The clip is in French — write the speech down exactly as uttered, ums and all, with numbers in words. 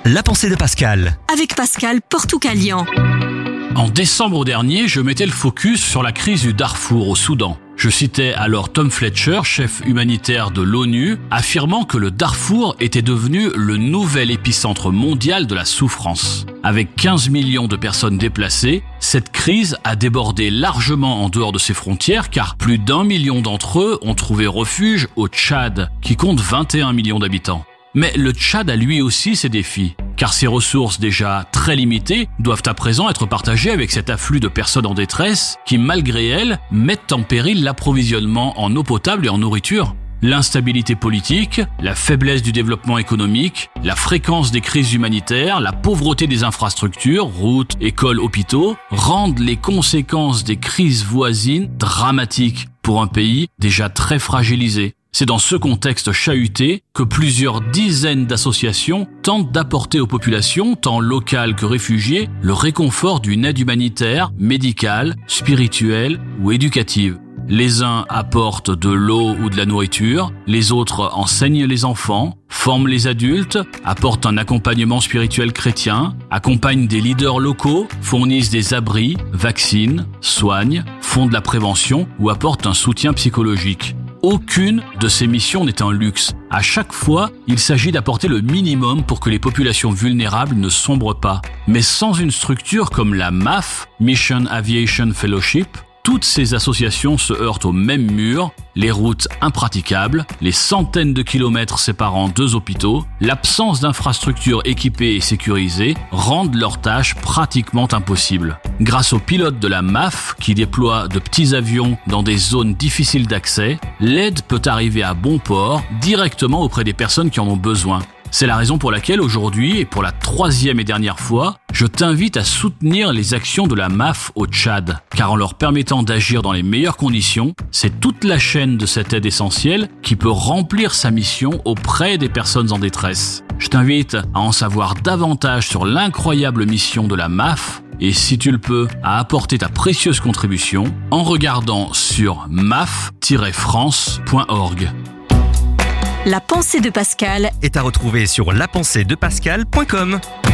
La pensée de Pascal. Avec Pascal Portoukalian. En décembre dernier, je mettais le focus sur la crise du Darfour au Soudan. Je citais alors Tom Fletcher, chef humanitaire de l'ONU, affirmant que le Darfour était devenu le nouvel épicentre mondial de la souffrance. Avec quinze millions de personnes déplacées, cette crise a débordé largement en dehors de ses frontières car plus d'un million d'entre eux ont trouvé refuge au Tchad, qui compte vingt et un millions d'habitants. Mais le Tchad a lui aussi ses défis, car ses ressources déjà très limitées doivent à présent être partagées avec cet afflux de personnes en détresse qui, malgré elles, mettent en péril l'approvisionnement en eau potable et en nourriture. L'instabilité politique, la faiblesse du développement économique, la fréquence des crises humanitaires, la pauvreté des infrastructures, routes, écoles, hôpitaux, rendent les conséquences des crises voisines dramatiques pour un pays déjà très fragilisé. C'est dans ce contexte chahuté que plusieurs dizaines d'associations tentent d'apporter aux populations, tant locales que réfugiées, le réconfort d'une aide humanitaire, médicale, spirituelle ou éducative. Les uns apportent de l'eau ou de la nourriture, les autres enseignent les enfants, forment les adultes, apportent un accompagnement spirituel chrétien, accompagnent des leaders locaux, fournissent des abris, vaccinent, soignent, font de la prévention ou apportent un soutien psychologique. Aucune de ces missions n'est un luxe. À chaque fois, il s'agit d'apporter le minimum pour que les populations vulnérables ne sombrent pas. Mais sans une structure comme la M A F, Mission Aviation Fellowship, toutes ces associations se heurtent au même mur, les routes impraticables, les centaines de kilomètres séparant deux hôpitaux, l'absence d'infrastructures équipées et sécurisées rendent leurs tâches pratiquement impossibles. Grâce aux pilotes de la M A F qui déploient de petits avions dans des zones difficiles d'accès, l'aide peut arriver à bon port directement auprès des personnes qui en ont besoin. C'est la raison pour laquelle aujourd'hui, et pour la troisième et dernière fois, je t'invite à soutenir les actions de la M A F au Tchad, car en leur permettant d'agir dans les meilleures conditions, c'est toute la chaîne de cette aide essentielle qui peut remplir sa mission auprès des personnes en détresse. Je t'invite à en savoir davantage sur l'incroyable mission de la M A F, et si tu le peux, à apporter ta précieuse contribution en regardant sur maf tiret france point org. La pensée de Pascal Est à retrouver sur la pensée de pascal point com.